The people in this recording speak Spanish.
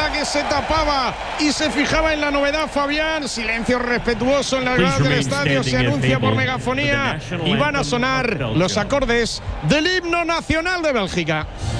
la que se tapaba y se fijaba en la novedad, Fabián. Silencio respetuoso en las gradas del estadio. Se anuncia por megafonía y van a sonar los acordes del himno nacional de Bélgica.